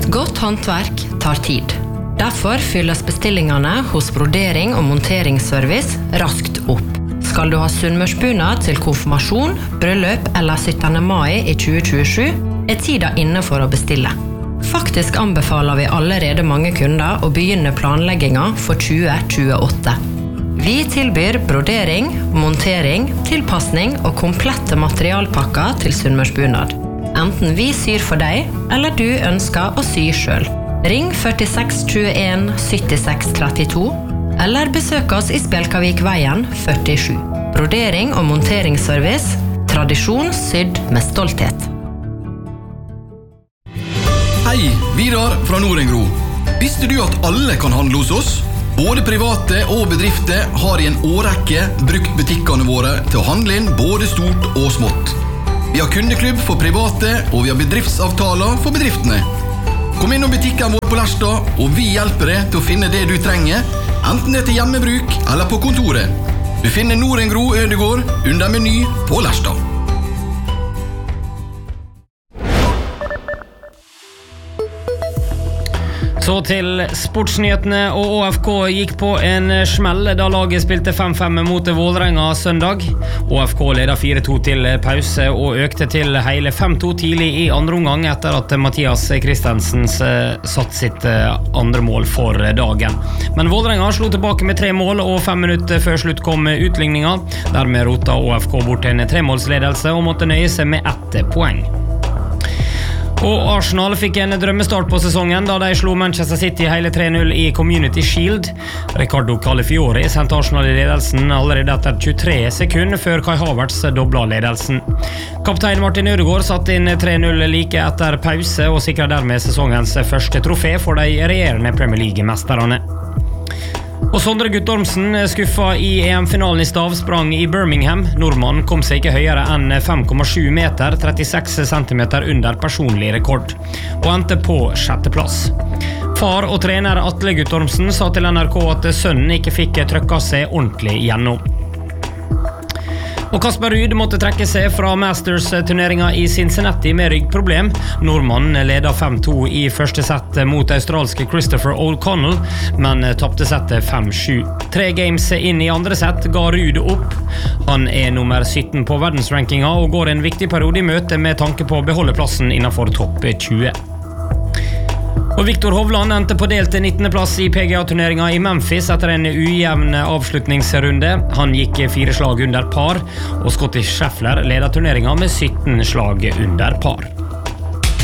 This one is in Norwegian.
Godt håndverk tar tid. Derfor fylles bestillingene hos Brodering og monteringsservice raskt opp. Skal du ha sunnmørsbunad til konfirmasjon, bryllup eller 17. mai i 2027, tida inne for å bestille. Faktisk anbefaler vi allerede mange kunder å begynne planlegginga for 2028. Vi tilbyr brodering, montering, tilpassning og komplette materialpakker til sunnmørsbunad. Enten vi syr for deg, eller du ønsker å sy selv. Ring 46 21 76 32, eller besøk oss i Spjelkavik-veien 47. Brodering og monteringsservice, tradisjon sydd med stolthet. Hei, Vidar fra Norengro. Visste du at alle kan handle hos oss? Både private og bedrifter har i en årrekke brukt butikkene våre til å handle inn både stort og smått. Vi har kundeklubb for private, og vi har bedriftsavtaler for bedriftene. Kom innom butikken vår på Lerstad, og vi hjelper deg til å finne det du trenger, enten det til hjemmebruk eller på kontoret. Du finner Norengro Ødegård under Meny på Lerstad. Så til sportsnyhetene, og ÅFK gikk på en smell da laget spilte 5-5 mot Vålerenga søndag. ÅFK ledet 4-2 til pause og økte til hele 5-2 tidlig i andre omgang etter at Mathias Christensen satt sitt andre mål for dagen. Men Vålerenga slo tilbake med 3 mål, og 5 minutter før slutt kom utligninga. Dermed rota ÅFK bort en 3-målsledelse og måtte nøye seg med 1 poeng. Og Arsenal fikk en drømmestart på sesongen da de slo Manchester City hele 3-0 i Community Shield. Ricardo Calafiori sendte Arsenal i ledelsen allerede etter 23 sekunder før Kai Havertz dobla ledelsen. Kaptein Martin Ødegaard satt inn 3-0 like etter pause og sikret dermed sesongens første trofé for de regjerende Premier League-mesterne. Og Sondre Guttormsen skuffa i EM-finalen i stavsprang i Birmingham. Nordmannen kom seg ikke høyere enn 5,7 meter, 36 centimeter under personlig rekord, og endte på 6. plass. Far og trener Atle Guttormsen sa til NRK at sønnen ikke fikk trykket seg ordentlig gjennom. Og Kasper Ruud måtte trekke seg fra Masters-turneringen i Cincinnati med ryggproblem. Nordmannen ledet 5-2 i første sett mot australske Christopher O'Connell, men tappte settet 5-7. 3 games inn i andre sett ga Ruud opp. Han nummer 17 på verdensrankinga og går en viktig periode i møte med tanke på å beholde plassen innenfor topp 20. Og Viktor Hovland endte på delt 19. plass i PGA-turneringen i Memphis etter en ujevn avslutningsrunde. Han gikk 4 slag under par, og Scottie Scheffler ledet turneringen med 17 slag under par.